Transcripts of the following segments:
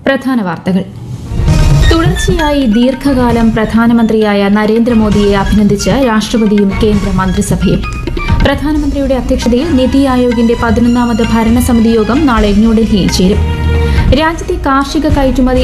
പ്രധാന വാർത്തകൾ. തുടർച്ചയായി ദീർഘകാലം പ്രധാനമന്ത്രിയായ നരേന്ദ്രമോദിയെ അഭിനന്ദിച്ച് രാഷ്ട്രപതിയും കേന്ദ്ര മന്ത്രിസഭയും. പ്രധാനമന്ത്രിയുടെ അധ്യക്ഷതയിൽ നിതി ആയോഗിന്റെ 11ാമത് ഭരണസമിതി യോഗം നാളെ ന്യൂഡൽഹിയിൽ ചേരും. രാജ്യത്തെ കാർഷിക കയറ്റുമതി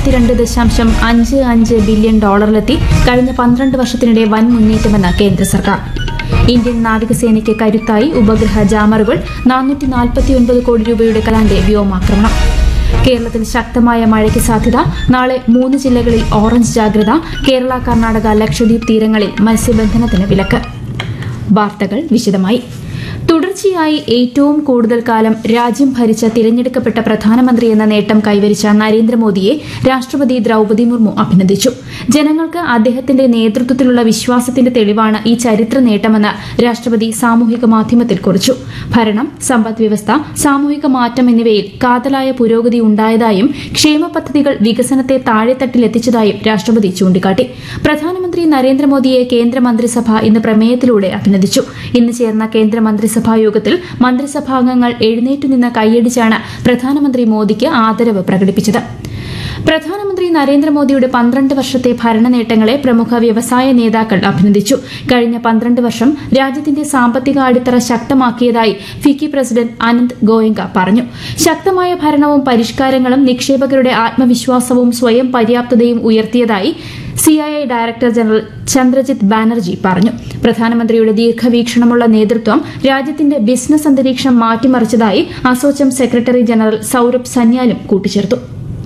$52.55 ബില്യൺ കഴിഞ്ഞ 12 വർഷത്തിനിടെ വൻ മുന്നേറ്റമെന്ന് കേന്ദ്ര സർക്കാർ. ഇന്ത്യൻ നാവികസേനയ്ക്ക് കരുത്തായി ഉപഗ്രഹ ജാമറുകൾ. 449 കോടി രൂപയുടെ കലാന്റെ വ്യോമാക്രമണം. കേരളത്തിൽ ശക്തമായ മഴയ്ക്ക് സാധ്യത. നാളെ 3 ജില്ലകളിൽ ഓറഞ്ച് ജാഗ്രത. കേരള, കർണാടക, ലക്ഷദ്വീപ് തീരങ്ങളിൽ മത്സ്യബന്ധനത്തിന് വിലക്ക്. വാർത്തകൾ വിശദമായി. തുടർച്ചയായി ഏറ്റവും കൂടുതൽ കാലം രാജ്യം ഭരിച്ച തിരഞ്ഞെടുക്കപ്പെട്ട പ്രധാനമന്ത്രി എന്ന നേട്ടം കൈവരിച്ച നരേന്ദ്രമോദിയെ രാഷ്ട്രപതി ദ്രൌപദി മുർമു അഭിനന്ദിച്ചു. ജനങ്ങൾക്ക് അദ്ദേഹത്തിന്റെ നേതൃത്വത്തിലുള്ള വിശ്വാസത്തിന്റെ തെളിവാണ് ഈ ചരിത്ര നേട്ടമെന്ന് രാഷ്ട്രപതി സാമൂഹിക മാധ്യമത്തിൽ കുറിച്ചു. ഭരണം, സമ്പദ്വ്യവസ്ഥ, സാമൂഹിക മാറ്റം എന്നിവയിൽ കാതലായ പുരോഗതി ഉണ്ടായതായും ക്ഷേമ പദ്ധതികൾ വികസനത്തെ താഴെത്തട്ടിലെത്തിച്ചതായും രാഷ്ട്രപതി ചൂണ്ടിക്കാട്ടി. പ്രധാനമന്ത്രി നരേന്ദ്രമോദിയെ കേന്ദ്രമന്ത്രിസഭ ഇന്ന് പ്രമേയത്തിലൂടെ അഭിനന്ദിച്ചു. ഇന്ന് ചേർന്ന കേന്ദ്രമന്ത്രിസഭാ യോഗത്തിൽ മന്ത്രിസഭാംഗങ്ങൾ എഴുന്നേറ്റുനിന്ന് കൈയടിച്ചാണ് പ്രധാനമന്ത്രി മോദിക്ക് ആദരവ് പ്രകടിപ്പിച്ചത്. പ്രധാനമന്ത്രി നരേന്ദ്രമോദിയുടെ 12 വർഷത്തെ ഭരണ നേട്ടങ്ങളെ പ്രമുഖ വ്യവസായ നേതാക്കൾ അഭിനന്ദിച്ചു. കഴിഞ്ഞ 12 വർഷം രാജ്യത്തിന്റെ സാമ്പത്തിക അടിത്തറ ശക്തമാക്കിയതായി ഫിക്കി പ്രസിഡന്റ് അനന്ത് ഗോയങ്ക പറഞ്ഞു. ശക്തമായ ഭരണവും പരിഷ്കാരങ്ങളും നിക്ഷേപകരുടെ ആത്മവിശ്വാസവും സ്വയം പര്യാപ്തതയും ഉയർത്തിയതായി CII director general Chandrajith Banerjee പറഞ്ഞു. പ്രധാനമന്ത്രിയുടെ ദീർഘവീക്ഷണമുള്ള നേതൃത്വം രാജ്യത്തിന്റെ ബിസിനസ് അന്തരീക്ഷം മാറ്റിമറിച്ചതായി അസോചം സെക്രട്ടറി ജനറൽ സൌരഭ് സന്യാലും കൂട്ടിച്ചേർത്തു.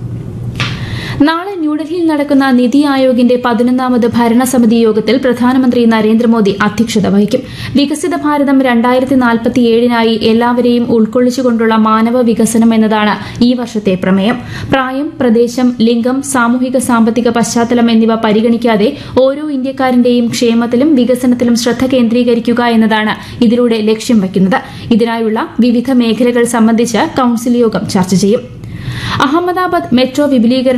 നാളെ ന്യൂഡൽഹിയിൽ നടക്കുന്ന നിതി ആയോഗിന്റെ 11ാമത് ഭരണസമിതി യോഗത്തിൽ പ്രധാനമന്ത്രി നരേന്ദ്രമോദി അധ്യക്ഷത വഹിക്കും. വികസിത ഭാരതം 2047 എല്ലാവരെയും ഉൾക്കൊള്ളിച്ചുകൊണ്ടുള്ള മാനവ വികസനം എന്നതാണ് ഈ വർഷത്തെ പ്രമേയം. പ്രായം, പ്രദേശം, ലിംഗം, സാമൂഹിക സാമ്പത്തിക പശ്ചാത്തലം എന്നിവ പരിഗണിക്കാതെ ഓരോ ഇന്ത്യക്കാരന്റെയും ക്ഷേമത്തിലും വികസനത്തിലും ശ്രദ്ധ കേന്ദ്രീകരിക്കുക എന്നതാണ് ഇതിലൂടെ ലക്ഷ്യം വയ്ക്കുന്നത്. ഇതിനായുള്ള വിവിധ മേഖലകൾ സംബന്ധിച്ച് കൌൺസിൽ യോഗം ചർച്ച ചെയ്യും. അഹമ്മദാബാദ് മെട്രോ വിപുലീകരണ